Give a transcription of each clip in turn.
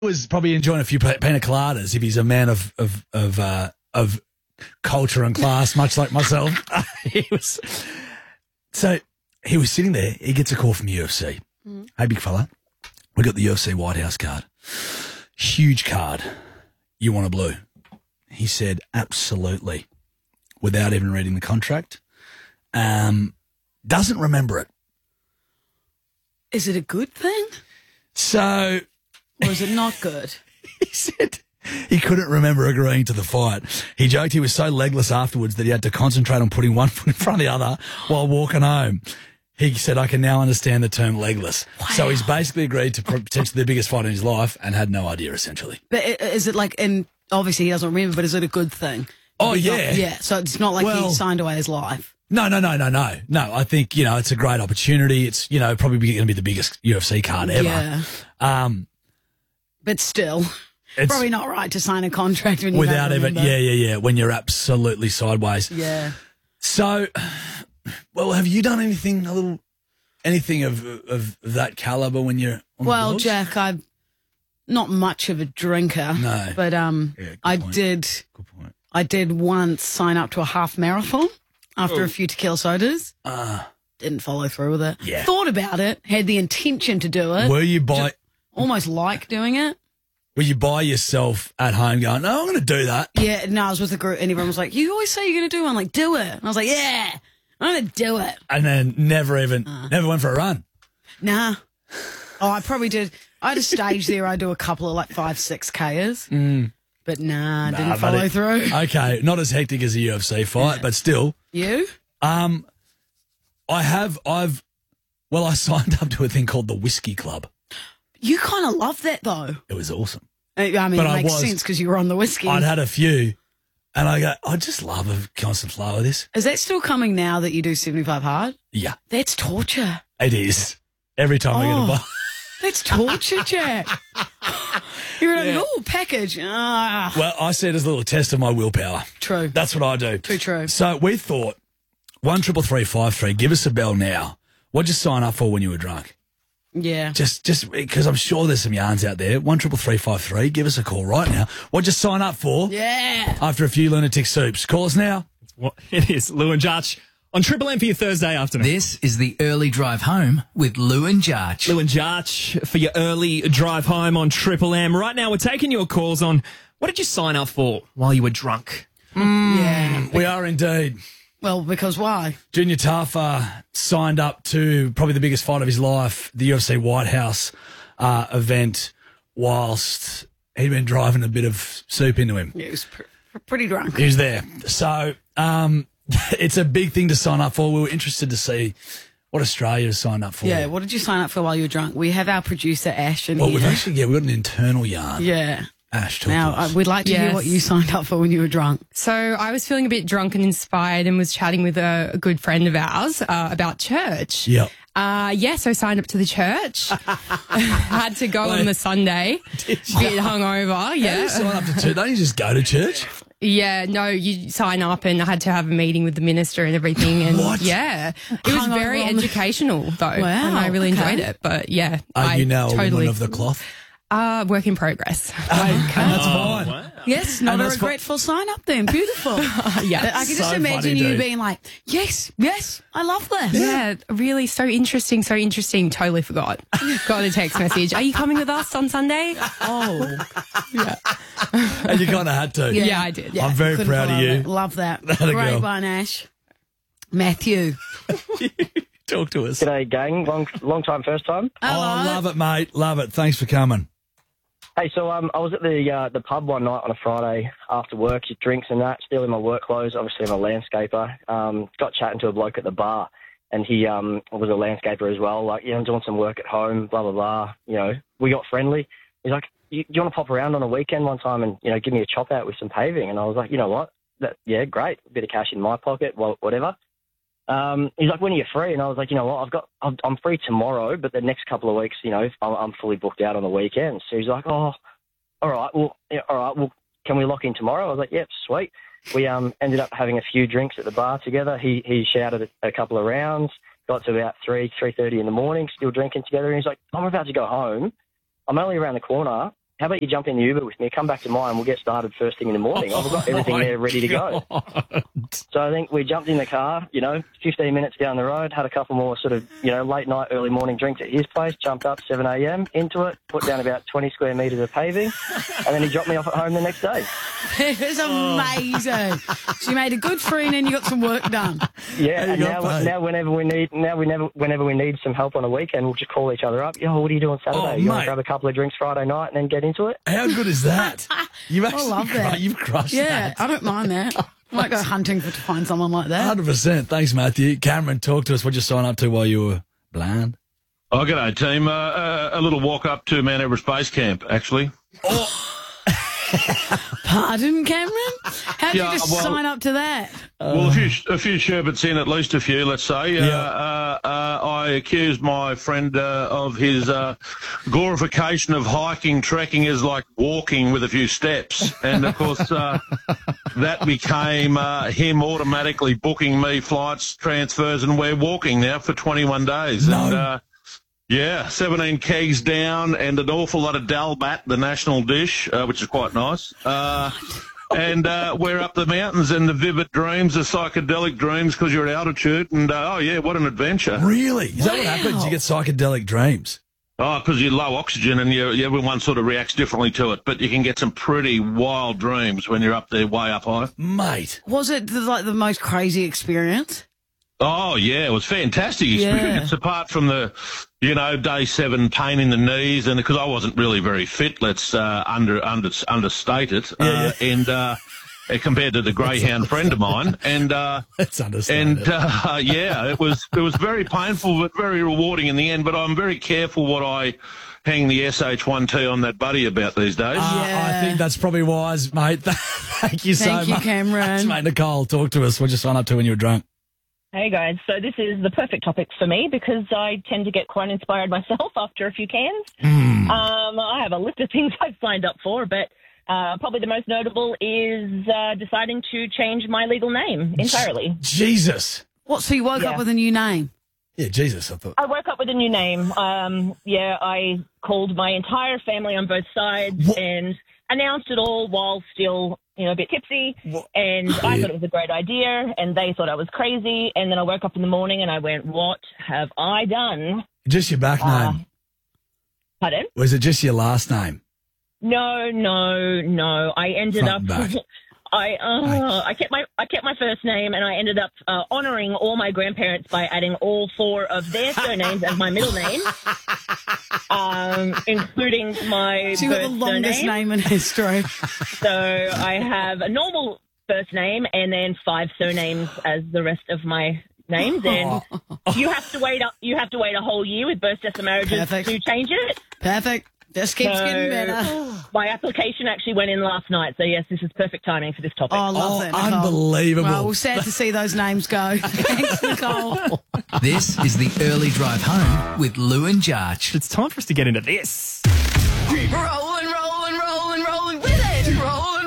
Was probably enjoying a few pina coladas if he's a man of culture and class, much like myself. He was sitting there. He gets a call from UFC. Hey, big fella, we got the UFC White House card. Huge card. You want a blue? He said, absolutely, without even reading the contract. Doesn't remember it. Is it a good thing? So... Or is it not good? He said he couldn't remember agreeing to the fight. He joked he was so legless afterwards that he had to concentrate on putting one foot in front of the other while walking home. He said, I can now understand the term legless. Wow. So he's basically agreed to potentially the biggest fight in his life and had no idea, essentially. But is it like, and obviously he doesn't remember, but is it a good thing? Oh, yeah. Yeah, so it's not like he signed away his life. No. No, I think, it's a great opportunity. It's, probably going to be the biggest UFC card ever. Yeah. But still, it's probably not right to sign a contract when you without don't remember. Yeah, when you're absolutely sideways. Yeah. So, well, have you done anything of that caliber when you're on the boards? Jack, I'm not much of a drinker. No. But Good point. I did once sign up to a half marathon after a few tequila sodas. Didn't follow through with it. Yeah. Thought about it, had the intention to do it. Were you almost like doing it? Were you by yourself at home going, no, I'm going to do that? Yeah, no, I was with a group and everyone was like, you always say you're going to do it. I'm like, do it. And I was like, yeah, I'm going to do it. And then never went for a run? Nah. Oh, I probably did. I had a stage there. I do a couple of 5-6Ks. But didn't follow through. Okay, not as hectic as a UFC fight, but still. You? I signed up to a thing called the Whiskey Club. You kind of love that, though. It was awesome. I mean, it makes sense because you were on the whiskey. I'd had a few, and I go, I just love a constant flow of this. Is that still coming now that you do 75 hard? Yeah. That's torture. It is. Every time I get a bite. That's torture, Jack. You're like, package. Well, I see it as a little test of my willpower. True. That's what I do. Too true. So we thought, 1-333-53, give us a bell now. What'd you sign up for when you were drunk? Yeah. Just because I'm sure there's some yarns out there. 1-333-53, give us a call right now. What'd you sign up for? Yeah. After a few lunatic soups. Call us now. Well, it is Lou and Jarch on Triple M for your Thursday afternoon. This is the early drive home with Lou and Jarch. Lou and Jarch for your early drive home on Triple M. Right now, we're taking your calls on what did you sign up for while you were drunk? Yeah. We are indeed. Well, because why? Junior Tafa signed up to probably the biggest fight of his life, the UFC White House event, whilst he'd been driving a bit of soup into him. Yeah, he was pretty drunk. He was there. So it's a big thing to sign up for. We were interested to see what Australia has signed up for. Yeah, what did you sign up for while you were drunk? We have our producer, Ash, in here. We've got an internal yarn. Yeah. Ash, talk to now, us. we'd like to hear what you signed up for when you were drunk. So I was feeling a bit drunk and inspired and was chatting with a good friend of ours about church. Yeah. So I signed up to the church. Had to go on the Sunday. Bit hungover, yeah. You sign up to church? Don't you just go to church? Yeah, no, you sign up and I had to have a meeting with the minister and everything. And What? Yeah. It was very educational, though. Wow, and I really enjoyed it. But, yeah. Are you now totally, a woman of the cloth? Work in progress. And that's fine. Wow. Yes, not a regretful sign up then. Beautiful. Yeah. I can just So imagine funny, you dude. being like, yes, I love this. Yeah, really so interesting. Totally forgot. Got a text message. Are you coming with us on Sunday? Oh. Yeah. And you kind of had to. Yeah, I did. Yeah, I'm very couldn't proud of follow you. that. Love that. That a Great girl. one, Ash. Matthew. Talk to us. G'day, gang. Long time, first time. Oh, love it, mate. Love it. Thanks for coming. Hey, so I was at the pub one night on a Friday after work, drinks and that, still in my work clothes. Obviously, I'm a landscaper. Got chatting to a bloke at the bar, and he was a landscaper as well. Like, I'm doing some work at home, blah, blah, blah. We got friendly. He's like, do you want to pop around on a weekend one time and, give me a chop out with some paving? And I was like, you know what? Yeah, great. A bit of cash in my pocket, whatever. He's like, when are you free? And I was like, you know what, I'm free tomorrow, but the next couple of weeks, I'm fully booked out on the weekend. So he's like, oh, all right, well, can we lock in tomorrow? I was like, yep, sweet. We ended up having a few drinks at the bar together. He shouted a couple of rounds, got to about 3:30 in the morning, still drinking together. And he's like, I'm about to go home. I'm only around the corner. how about you jump in the Uber with me, come back to mine, we'll get started first thing in the morning. I've got everything there ready to go. So I think we jumped in the car, 15 minutes down the road, had a couple more sort of, late night, early morning drinks at his place, jumped up 7 a.m, into it, put down about 20 square metres of paving, and then he dropped me off at home the next day. It was amazing. So you made a good friend and you got some work done. Yeah, and now whenever we need some help on a weekend, we'll just call each other up. Yo, what are you doing Saturday? You want to grab a couple of drinks Friday night and then get into it? How good is that? You've actually love that. You've crushed that. Yeah, I don't mind that. I might go hunting to find someone like that. 100%. Thanks, Matthew. Cameron, talk to us. What'd you sign up to while you were blind? Oh, g'day, team. A little walk up to Mount Everest Base Camp, actually. Pardon, Cameron? How did you just sign up to that? Well, a few sherbets in, at least a few, let's say. I accused my friend of his glorification of hiking, trekking as like walking with a few steps. And, of course, that became him automatically booking me flights, transfers, and we're walking now for 21 days. No. And, 17 kegs down and an awful lot of dalbat, the national dish, which is quite nice. And we're up the mountains and the vivid dreams, the psychedelic dreams, because you're at altitude. And, what an adventure. Really? Is that what happens? You get psychedelic dreams? Oh, because you're low oxygen and everyone sort of reacts differently to it. But you can get some pretty wild dreams when you're up there way up high. Mate. Was it the most crazy experience? Oh, yeah, it was fantastic experience, apart from the, day 7 pain in the knees, and because I wasn't really very fit, let's understate it, and compared to the greyhound friend of mine, and let's understand it was very painful but very rewarding in the end. But I'm very careful what I hang the SH1T on that buddy about these days. I think that's probably wise, mate. Thank you so much. Thank you, Cameron. Thanks, mate. Nicole, talk to us. What'd you sign up to when you were drunk? Hey guys, so this is the perfect topic for me because I tend to get quite inspired myself after a few cans. I have a list of things I've signed up for, but probably the most notable is deciding to change my legal name entirely. Jesus. What, so you woke up with a new name? Yeah, Jesus, I thought. I woke up with a new name. I called my entire family on both sides and announced it all while still, a bit tipsy. And I thought it was a great idea, and they thought I was crazy. And then I woke up in the morning and I went, what have I done? Just your back name? Pardon? Was it just your last name? No. I ended up... I kept my first name, and I ended up honouring all my grandparents by adding all 4 of their surnames as my middle name, including my So you got the longest name in history. So I have a normal first name and then 5 surnames as the rest of my names, and you have to wait a whole year with birth, deaths, and marriages to change it. Perfect. Just keeps getting better. My application actually went in last night, so yes, this is perfect timing for this topic. Oh, I love that, Nicole. Unbelievable. Well, we're sad to see those names go. Thanks, Nicole. This is the early drive home with Lou and Jarch. It's time for us to get into this. Rolling with it. Rolling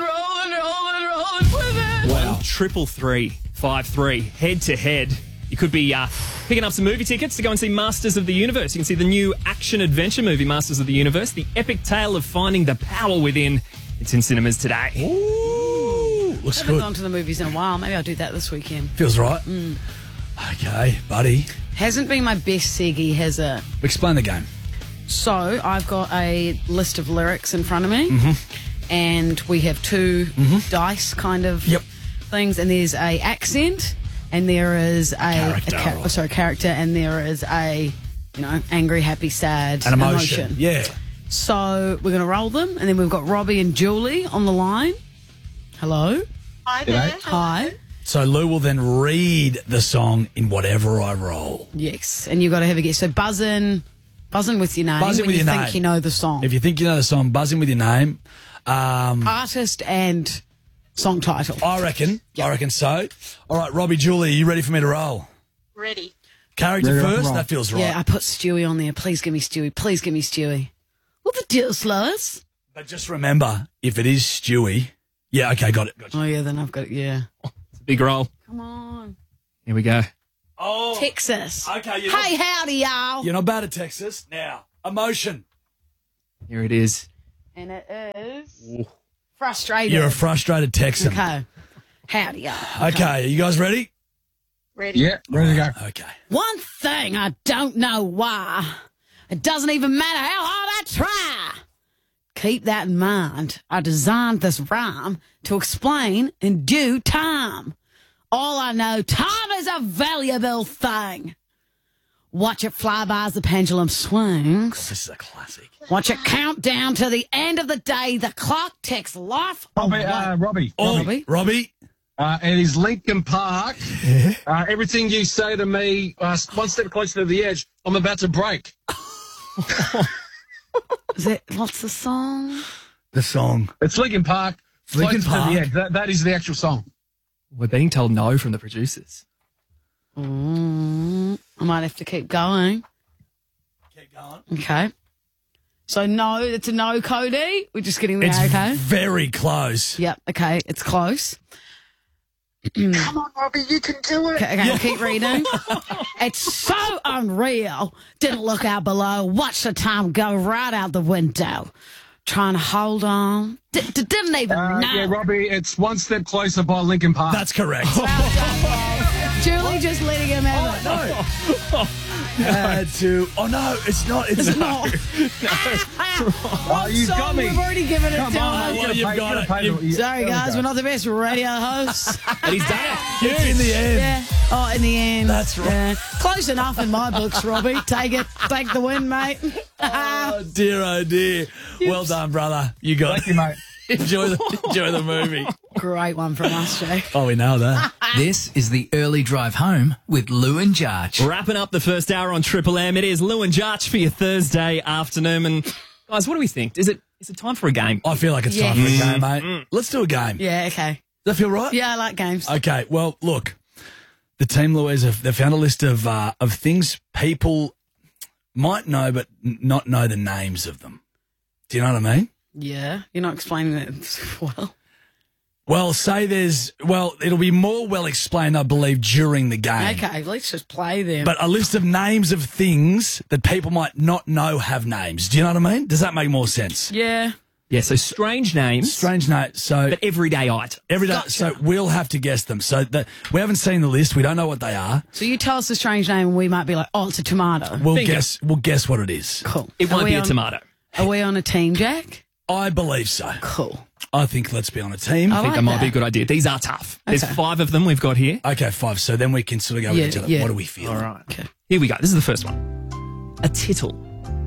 with it. Wow. 333-53, head to head. You could be picking up some movie tickets to go and see Masters of the Universe. You can see the new action-adventure movie, Masters of the Universe, the epic tale of finding the power within. It's in cinemas today. Ooh, looks I haven't good. gone to the movies in a while. Maybe I'll do that this weekend. Feels right. Okay, buddy. Hasn't been my best Seggy, has it? Explain the game. So I've got a list of lyrics in front of me, and we have 2 dice kind of things, and there's a accent, and there is character, and there is a, angry, happy, sad, An emotion. Yeah. So we're going to roll them, and then we've got Robbie and Julie on the line. Hello. Hi there. Hi. So Lou will then read the song in whatever I roll. Yes, and you've got to have a guess. So buzz in with your name Buzz in when with you your think name. you know the song. If you think you know the song, buzz in with your name. Artist and song title. I reckon so. All right, Robbie, Julie, are you ready for me to roll? Ready. Character first? That feels right. Yeah, I put Stewie on there. Please give me Stewie. Please give me Stewie. What the deal, Slows? But just remember, if it is Stewie... Yeah, okay, got it. Oh, yeah, then I've got it, yeah. It's a big roll. Come on. Here we go. Oh. Texas. Okay. Hey, howdy, y'all. You're not bad at Texas. Now, emotion. Here it is. And it is frustrated. You're a frustrated Texan. Okay. Howdy. Okay, are you guys ready? Ready? Yeah, ready to go. Okay. One thing I don't know why. It doesn't even matter how hard I try. Keep that in mind. I designed this rhyme to explain in due time. All I know, time is a valuable thing. Watch it fly by as the pendulum swings. This is a classic. Watch it count down to the end of the day. The clock ticks life Robbie. Robbie. It is Lincoln Park. Everything you say to me, one step closer to the edge, I'm about to break. What's the song? The song. It's Lincoln Park. Linkin Closer Park. to the edge. That is the actual song. We're being told no from the producers. I might have to keep going. Keep going. Okay. So no, it's a no, Cody. We're just getting the It's okay. very close. Yep. Okay. It's close. Come on, Robbie, you can do it. Okay. I'll keep reading. It's so unreal. Didn't look out below. Watch the time go right out the window. Trying to hold on. Didn't even know. Yeah, Robbie, it's One Step Closer by Lincoln Park. That's correct. Julie just letting him have it. Oh no, it's not. It's not. You've got me. We've already given it to Come on, him. Well, you've got it. Sorry, guys, we're not the best radio hosts. And he's done it. It's in the end. Yeah. Oh, in the end. That's right. Yeah. Close enough in my books, Robbie. Take it. Take the win, mate. Oh dear, oh dear. Well done, brother. You got Thank you, mate. enjoy the movie. Great one from us, Jay. Oh, we know that. This is the early drive home with Lou and Jarch. Wrapping up the first hour on Triple M. It is Lou and Jarch for your Thursday afternoon. And guys, what do we think? Is it time for a game? I feel like it's time for a game, mate. Let's do a game. Yeah, okay. Does that feel right? Yeah, I like games. Okay. Well, look, the team Louise they've found a list of things people might know but not know the names of them. Do you know what I mean? Yeah, you're not explaining it well. Well, it'll be more well explained, I believe, during the game. Okay, let's just play them. But a list of names of things that people might not know have names. Do you know what I mean? Does that make more sense? yeah. Yeah, so strange names, Strange name. So but everyday item. every day. Gotcha. So we'll have to guess them. So we haven't seen the list. We don't know what they are. So you tell us a strange name and we might be like, oh, it's a tomato. We'll Bingo. guess. We'll guess what it is. Cool. It Are won't we be a on- tomato. Are we on a team, Jack? I believe so. Cool. I think let's be on a team. I I think like that might that. be a good idea. These are tough. There's Okay. 5 of them we've got here. Okay, 5. So then we can sort of go with each other. Yeah. What do we feel? All right. Okay. Here we go. This is the first one. A tittle.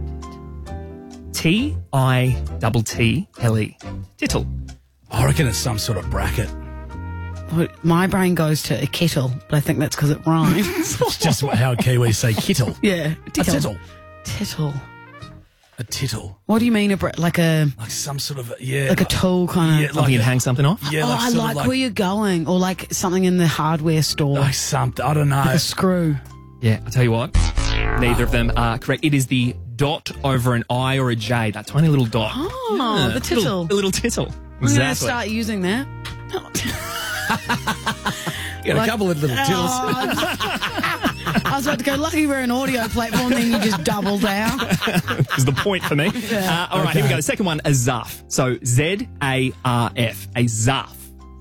T-I-T-T-L-E. Tittle. I reckon it's some sort of bracket. My brain goes to a kettle, but I think that's because it rhymes. It's just how Kiwis say kittle. yeah. A tittle. Tittle. A tittle. What do you mean, like a Like some sort of, yeah. like a tool kind of? Yeah, Something you'd hang something off. Yeah, oh, I sort of like where you're going, or like something in the hardware store, like something. I don't know. like a screw. Yeah, I'll tell you what. Neither of them are correct. It is the dot over an I or a J, that tiny little dot. Oh, the tittle. A little tittle. I'm going to start using that. You got a couple of little tittles. I was about to go, lucky we're an audio platform, then you just double down. Is the point for me. All right, here we go. The second one, a zarf. So Z-A-R-F. A zarf.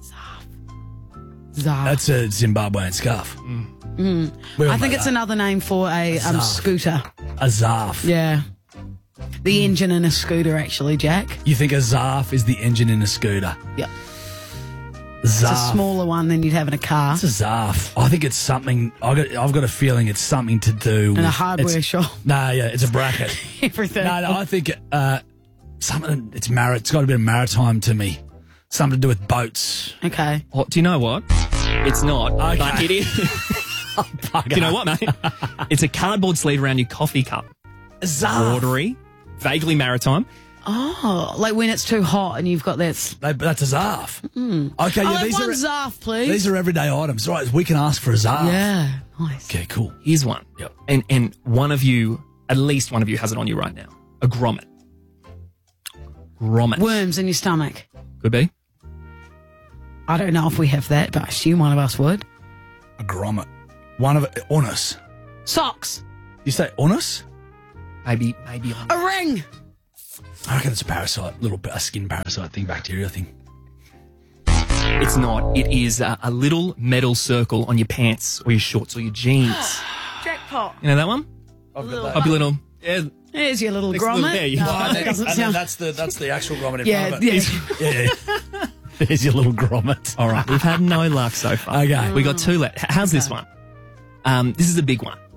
Zah. That's a Zimbabwean scarf. I think it's another name for a zarf. scooter. A zarf. Yeah. The engine in a scooter, actually, Jack. You think a zarf is the engine in a scooter? Yep. Zarf. It's a smaller one than you'd have in a car. It's a zarf. I think it's something. I've got a feeling it's something to do with In a hardware it's- shop. No, yeah, it's a bracket. Everything. No, I think something. It's It's got a bit of maritime to me. Something to do with boats. Okay. Oh, do you know what? It's not. Okay. But it is. Do you know what, mate? It's a cardboard sleeve around your coffee cup. A zarf. Watery, vaguely maritime. Oh, like when it's too hot and you've got that. That's a zarf. Okay, I'll yeah, have these one are zarf, please. these are everyday items. Right, we can ask for a zarf. Yeah, nice. Okay, cool. Here's one. Yep. And one of you, at least one of you, has it on you right now. A grommet. Grommet. Worms in your stomach. Could be. I don't know if we have that, but I assume one of us would. A grommet. One of it. Onus. Socks. You say onus? Maybe on. A ring. I reckon it's a parasite, a skin parasite thing, bacteria thing. It's not. It is a little metal circle on your pants or your shorts or your jeans. Jackpot. You know that one? I've got Up your little... Yeah. There's your little Next little- grommet. there you go. that doesn't sound... that's the actual grommet in Yeah, front of it. Yeah. There's your little grommet. All right, we've had no luck so far. Okay. We got 2 left. How's this one? This is a big one.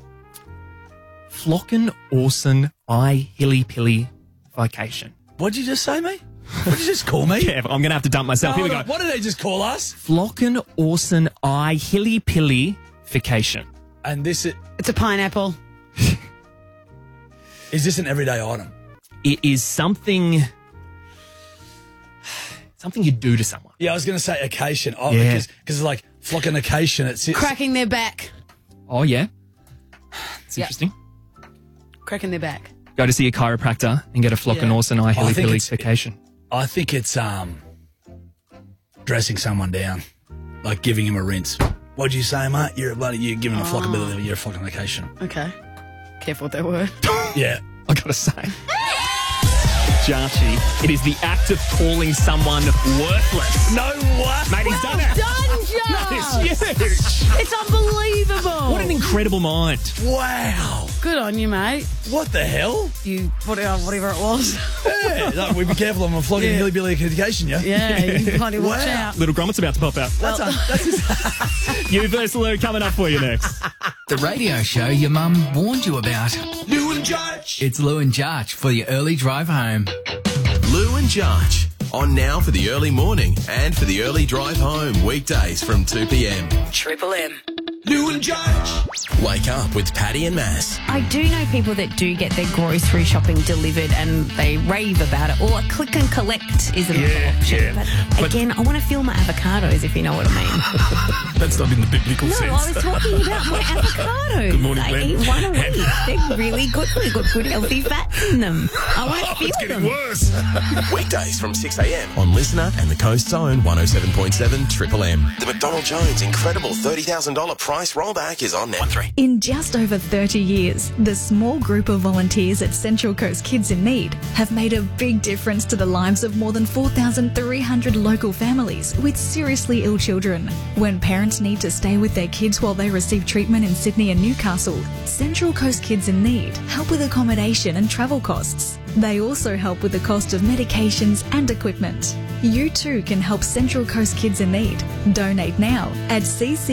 Flocken Orson I Hilly Pilly Vacation. What'd you just say, mate? What'd you just call me? Yeah, I'm going to have to dump myself. Here we go. What did they just call us? Flocken Orson I Hilly Pilly Vacation. And this is... It's a pineapple. Is this an everyday item? It is something you do to someone. Yeah, I was going to say occasion. Oh, Yeah. Because it's like flocking occasion. It's Cracking their back. Oh, yeah? It's Yep. interesting. Cracking their back. Go to see a chiropractor and get a Flocken Yeah. Orson I Hilly think Pilly it's- Vacation. I think it's dressing someone down, like giving him a rinse. What'd you say, mate? You're giving a flockability. You're a flocking occasion. Okay. Careful with that word. Yeah. I got to say. Jarchi, it is the act of calling someone worthless. No what? Mate, he's done it. Done, Josh! It's huge. It's unbelievable. What an incredible mind. Wow. Good on you, mate. What the hell? You whatever it was. Yeah. No, we be careful. I'm a flogging Yeah. hilly-billy education, yeah? Yeah, you bloody watch Wow. out. Little grommet's about to pop out. That's You versus Lou coming up for you next. The radio show your mum warned you about. Lou and Judge. It's Lou and Jarch for your early drive home. Lou and Jarch. On now for the early morning and for the early drive home. Weekdays from 2 p.m. Triple M. Lou and Judge. Wake up with Paddy and Mass. I do know people that do get their grocery shopping delivered and they rave about it. Or a click and collect is another option. But again, I want to feel my avocados, if you know what I mean. That's not in the biblical No, sense. I was talking about my avocados. Good morning, I Glenn. eat one a week. They're really good. They've got good healthy fats in them. I want to feel It's getting them. worse. Weekdays from 6 a.m. on Listener and the Coast's Own 107.7 Triple M. The McDonald Jones incredible $30,000 price rollback is on now. In just over 30 years, the small group of volunteers at Central Coast Kids in Need have made a big difference to the lives of more than 4,300 local families with seriously ill children. When parents need to stay with their kids while they receive treatment in Sydney and Newcastle, Central Coast Kids in Need help with accommodation and travel costs. They also help with the cost of medications and equipment. You too can help Central Coast Kids in Need. Donate now at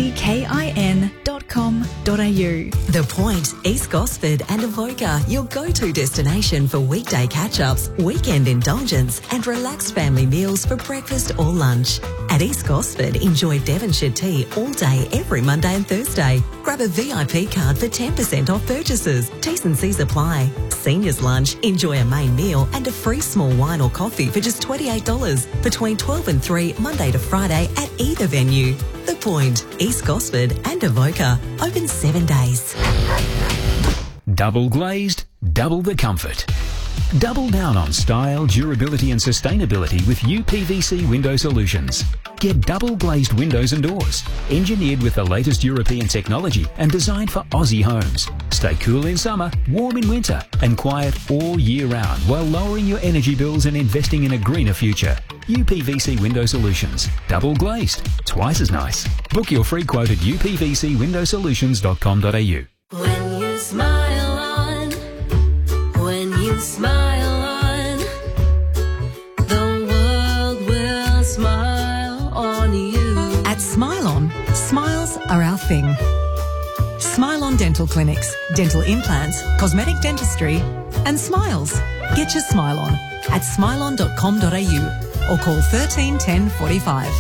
cckin.com.au. The Point, East Gosford and Avoca, your go-to destination for weekday catch-ups, weekend indulgence and relaxed family meals for breakfast or lunch. At East Gosford, enjoy Devonshire tea all day every Monday and Thursday. Grab a VIP card for 10% off purchases. T&Cs apply. Seniors lunch, enjoy a main meal and a free small wine or coffee for just $28 between 12 and 3 Monday to Friday at either venue. The Point, East Gosford and Avoca, open 7 days. Double glazed, double the comfort. Double down on style, durability and sustainability with UPVC Window Solutions. Get double glazed windows and doors, engineered with the latest European technology and designed for Aussie homes. Stay cool in summer, warm in winter and quiet all year round while lowering your energy bills and investing in a greener future. UPVC Window Solutions. Double glazed, twice as nice. Book your free quote at upvcwindowsolutions.com.au. When you smile on, when you smile on, the world will smile on you. At Smile On, smiles are our thing. Smile On Dental Clinics, dental implants, cosmetic dentistry, and smiles. Get your smile on at smileon.com.au or call 13 10 45.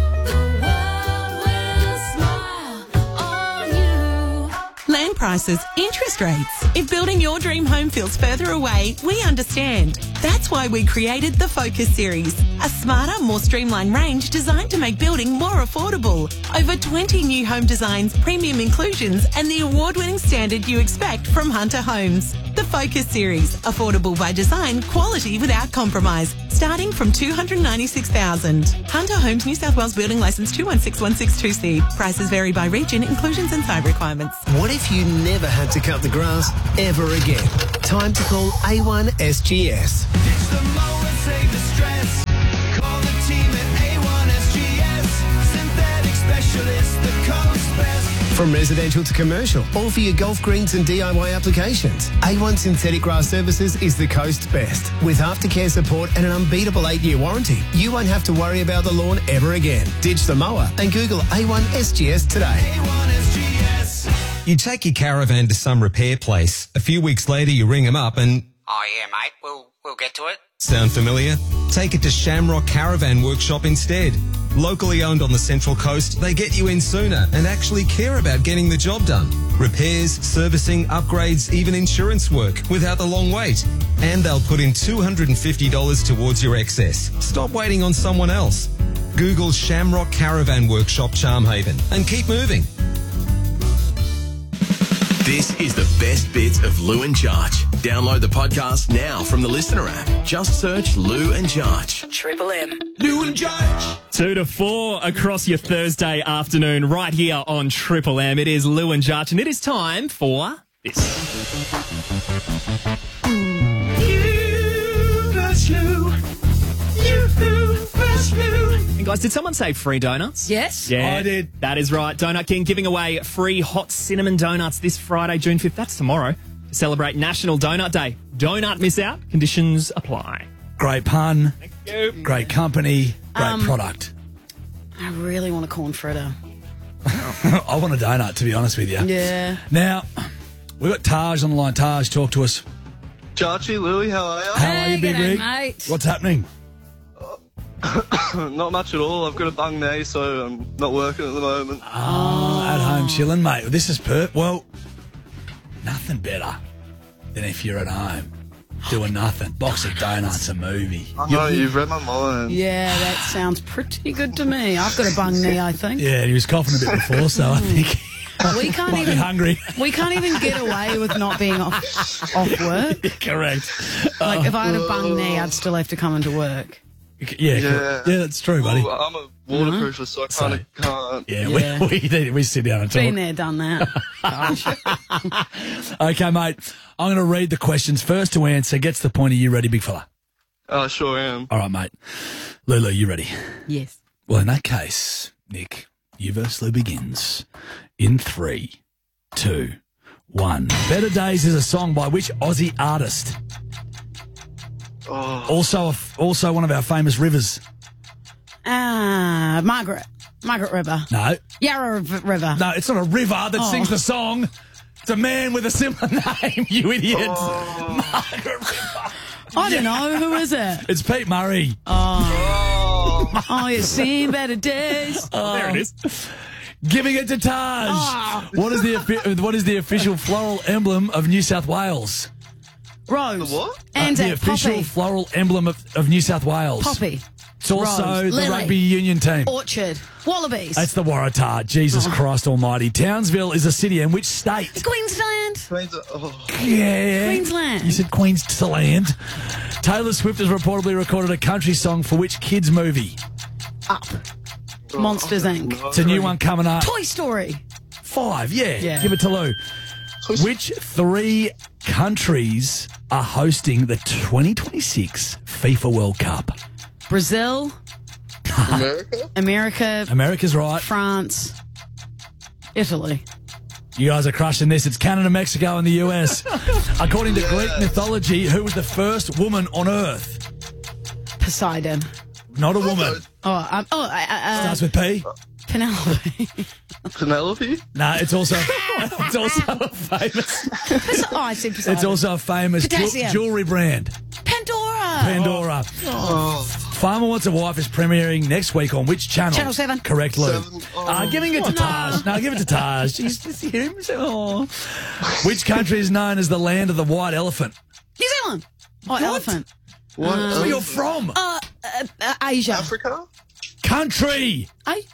Land prices, interest rates. If building your dream home feels further away, we understand. That's why we created the Focus Series, a smarter, more streamlined range designed to make building more affordable. Over 20 new home designs, premium inclusions, and the award-winning standard you expect from Hunter Homes. The Focus Series, affordable by design, quality without compromise, starting from $296,000. Hunter Homes, New South Wales Building Licence 216162C. Prices vary by region, inclusions and site requirements. What if you never had to cut the grass ever again? time to call A1 SGS. Ditch the mower, save the stress. Call the team at A1 SGS. Synthetic specialist, the coast best. From residential to commercial, all for your golf greens and DIY applications. A1 Synthetic Grass Services is the coast's best. With aftercare support and an unbeatable 8-year warranty, you won't have to worry about the lawn ever again. Ditch the mower and Google A1 SGS today. A1 SGS. You take your caravan to some repair place. A few weeks later, you ring them up and... Oh, yeah, mate. We'll get to it. Sound familiar? Take it to Shamrock Caravan Workshop instead. Locally owned on the Central Coast, they get you in sooner and actually care about getting the job done. Repairs, servicing, upgrades, even insurance work without the long wait. And they'll put in $250 towards your excess. Stop waiting on someone else. Google Shamrock Caravan Workshop Charmhaven and keep moving. This is the best bits of Lou and Jarch. Download the podcast now from the Listener app. Just search Lou and Jarch. Triple M. Lou and Jarch. 2 to 4 across your Thursday afternoon right here on Triple M. It is Lou and Jarch and it is time for this. You versus Lou. You versus Lou. And guys, did someone say free donuts? Yes. Yeah, I did. That is right. Donut King giving away free hot cinnamon donuts this Friday, June 5th. That's tomorrow. To celebrate National Donut Day. Don't miss out. Conditions apply. Great pun. Thank you. Great company. Great product. I really want a corn fritter. I want a donut, to be honest with you. Yeah. Now, we've got Taj on the line. Taj, talk to us. Jarchy, Louie, how are you? How are you, Big g'day, Rig? mate. What's happening? Not much at all. I've got a bung knee, so I'm not working at the moment. Oh, at home chilling, mate. This is well, nothing better than if you're at home doing nothing. Box of donuts, a movie. I know, you've read my mind. Yeah, that sounds pretty good to me. I've got a bung knee, I think. Yeah, he was coughing a bit before, so I think We can't might be even hungry. We can't even get away with not being off work. Correct. Like if I had a bung knee, I'd still have to come into work. Yeah, that's true, buddy. Well, I'm a waterproofer, so I kind of can't. Yeah, we sit down and talk. Been there, done that. Gosh. Okay, mate. I'm going to read the questions. First to answer gets the point. Are you ready, big fella? I sure am. All right, mate. Lulu, you ready? Yes. Well, in that case, Nick, you versus Lou begins in 3, 2, 1. Better Days is a song by which Aussie artist? Oh. Also one of our famous rivers. Margaret River. No. Yarra River. No, it's not a river that sings the song. It's a man with a similar name, you idiot. Margaret River. I don't know. Who is it? It's Pete Murray. Oh, you've seen better days. There it is. Giving it to Taj. What is the official floral emblem of New South Wales? Rose. The what? And the official poppy. floral emblem of New South Wales. Poppy. It's also Rose. the Lily. rugby union team. Orchard. Wallabies. That's the Waratah. Jesus Christ almighty. Townsville is a city in which state? Queensland. Yeah. Queensland. You said Queensland. Taylor Swift has reportedly recorded a country song for which kids movie? Up. Monsters Inc. It's a new one coming up. Toy Story. 5, yeah. Give it to Lou. Which 3 countries are hosting the 2026 FIFA World Cup? Brazil. America. America's right. France. Italy. You guys are crushing this. It's Canada, Mexico, and the US. According to Greek mythology, who was the first woman on Earth? Poseidon. Not a woman. Starts with P. Penelope. Penelope? No, it's also a famous. I said Poseidon. It's also a famous Potassium. jewelry brand. Pandora. Farmer Wants a Wife is premiering next week on which channel? Channel 7. Correct, Lou. Giving it to No. Taj. No, give it to Taj. She's him. Oh. Which country is known as the land of the white elephant? New Zealand. Elephant. Where you're from? Asia. Africa? Country.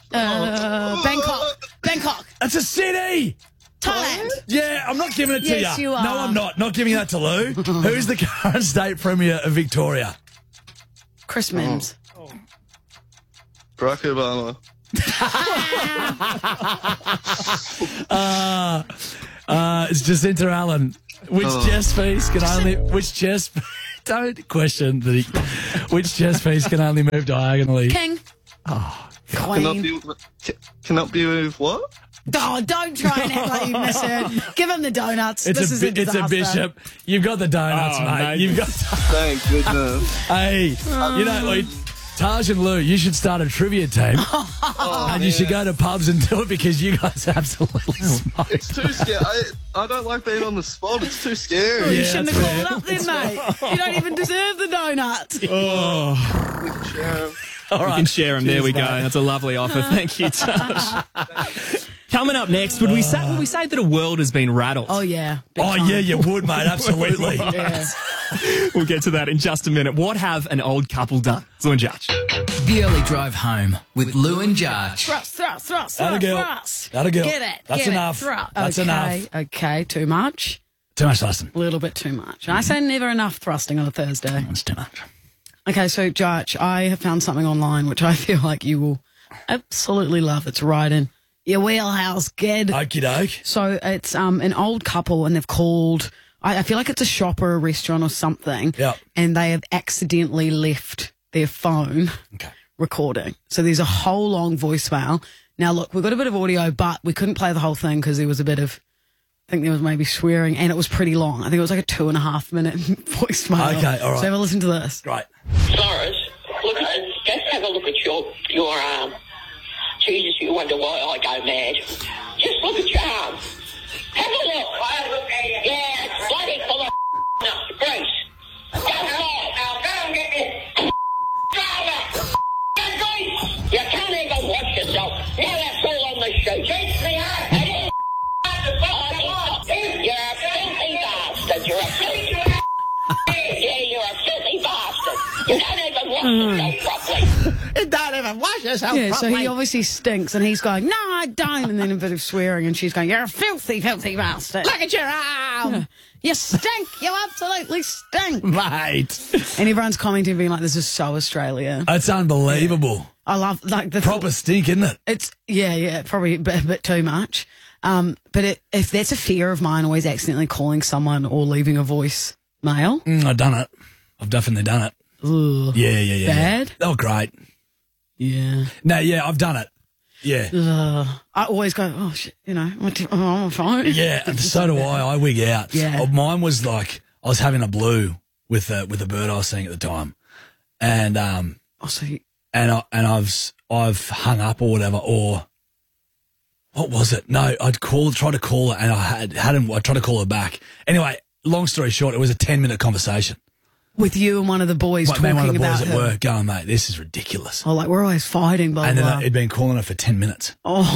Bangkok. That's a city. Thailand. Yeah, I'm not giving it to you. Yes, you are. No, I'm not. Not giving that to Lou. Who's the current state premier of Victoria? Chris Mims. Barack Obama. It's Jacinta Allen. Which chest piece can only... Which chest... Don't question the... Which chest piece can only move diagonally? King. Oh, Queen. Can that be with what? Oh, don't try and act like you misheard. Give him the donuts. It's a bishop. You've got the donuts, mate. no. You've got... Thank goodness. Hey, you know, like, Taj and Lou, you should start a trivia team. And you should go to pubs and do it because you guys absolutely smoke. It's too scary. I don't like being on the spot. It's too scary. You shouldn't have called it up then, mate. You don't even deserve the donuts. All right. You can share them. There Cheers, we go. mate. That's a lovely offer. Thank you, Taj. Coming up next, would we say that a world has been rattled? Oh, yeah. Oh, yeah, you would, mate. Absolutely. Yeah. We'll get to that in just a minute. What have an old couple done? Lou and Judge. The early drive home with Lou and Judge. Thrust. Atta girl. Atta girl. Get it. That's get enough. It. Thrust. That's enough. Okay, too much? Too much thrusting. A little bit too much. I say never enough thrusting on a Thursday. That's too much. Okay, so, Judge, I have found something online which I feel like you will absolutely love. It's right in your wheelhouse, kid. Okie doke. So it's an old couple, and they've called. I feel like it's a shop or a restaurant or something. Yep. And they have accidentally left their phone recording. So there's a whole long voicemail. Now, look, we've got a bit of audio, but we couldn't play the whole thing because there was a bit of. I think there was maybe swearing, and it was pretty long. I think it was like a 2.5 minute voicemail. Okay, all right. So have a listen to this. Right. Cyrus, look, just have a look at your arm. Jesus, you wonder why I go mad. Just look at your arm. Have a look. Yeah, it's bloody full of grease. Go and get this grease. You can't even wash yourself. Now that's all on the sheet. Teach me how. You're a filthy bastard. You're a filthy Yeah, you're a filthy bastard. You don't even wash yourself properly. You don't even wash yourself properly. So he obviously stinks, and he's going, no, I don't. And then a bit of swearing, and she's going, you're a filthy, filthy bastard. Look at your arm. You stink. You absolutely stink. Mate. And everyone's commenting, being like, this is so Australia. It's unbelievable. I love, like, the proper stink, isn't it? It's, yeah, probably a bit too much. But if that's a fear of mine, always accidentally calling someone or leaving a voicemail. I've done it. I've definitely done it. Ugh. Yeah. Bad? Oh, great. Yeah. No, yeah, I've done it. Yeah. I always go, oh, shit, I'm on my phone. Yeah, and so do I. I wig out. Yeah. Oh, mine was like, I was having a blue with a bird I was seeing at the time. And, I've hung up or whatever, or what was it? No, I'd tried to call her, and I tried to call her back. Anyway, long story short, it was a 10-minute conversation. With you and one of the boys talking one of the about boys at her. work going, mate, this is ridiculous. Oh, like, we're always fighting, blah, And then blah. I'd been calling her for 10 minutes.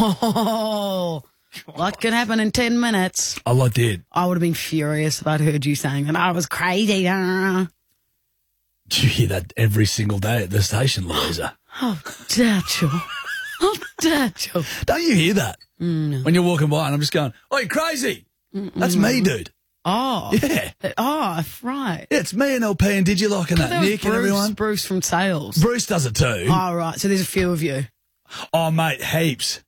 Oh, what could happen in 10 minutes? A lot did. I would have been furious if I'd heard you saying that I was crazy. Do you hear that every single day at the station, Louisa? Oh, Dachel. Oh, Dachel. Don't you hear that? No. When you're walking by and I'm just going, oh, you're crazy. That's me, dude. Oh. Yeah. Oh, right. Yeah, it's me and LP and Digilock and that Nick and everyone. Bruce from sales. Bruce does it too. Oh, right. So there's a few of you. Oh, mate, heaps.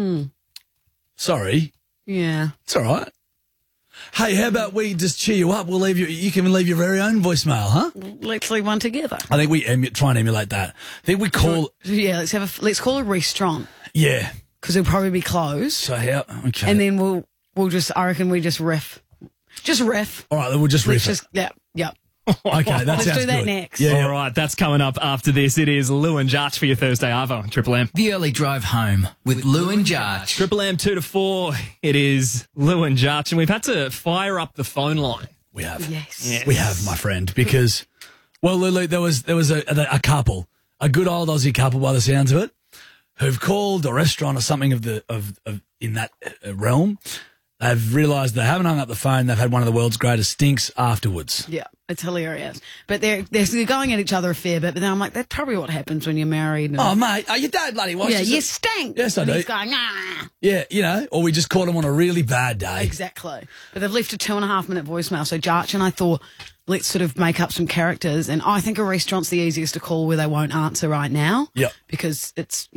Sorry. Yeah. It's all right. Hey, how about we just cheer you up? You can leave your very own voicemail, huh? Let's leave one together. I think we try and emulate that. I think we call... Yeah, let's call a restaurant. Yeah. Because it'll probably be closed. So how... Okay. And then we'll just, I reckon we just riff. Just riff. All right, then we'll just riff it. Yep. Okay, that Let's sounds do that good. next. Yeah. All right, that's coming up after this. It is Lou and Judge for your Thursday Arvo on Triple M. The early drive home with Lou and Judge. Triple M 2 to 4. It is Lou and Judge, and we've had to fire up the phone line. We have. Yes. We have, my friend, because, well, Lulu, there was a couple, a good old Aussie couple by the sounds of it, who've called a restaurant or something in that realm. They've realised they haven't hung up the phone. They've had one of the world's greatest stinks afterwards. Yeah, it's hilarious. But they're going at each other a fair bit. But then I'm like, that's probably what happens when you're married. And, Oh, mate, your dad bloody watches yeah, it. you stink. Yes, I and do. He's going, ah. Yeah, or we just caught him on a really bad day. Exactly. But they've left a 2.5 minute voicemail. So Jarch and I thought, let's sort of make up some characters. And I think a restaurant's the easiest to call where they won't answer right now. Yep. Because it's,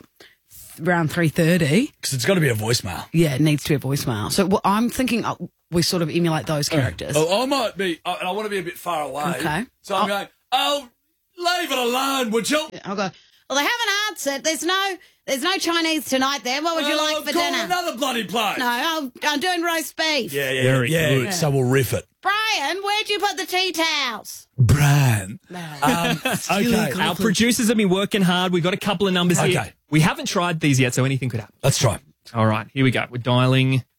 around 3:30. Because it's got to be a voicemail. Yeah, it needs to be a voicemail. So what I'm thinking, we sort of emulate those characters. I might be, and I want to be a bit far away. Okay. So I'm going, leave it alone, would you? I'll go, well, they haven't answered. There's no Chinese tonight then. What would you like for call dinner? another bloody place. No, I'm doing roast beef. Yeah. Very good. So we'll riff it. Brian, where'd you put the tea towels? Brian. Okay. Our producers have been working hard. We've got a couple of numbers here. Okay. We haven't tried these yet, so anything could happen. Let's try. All right, here we go. We're dialing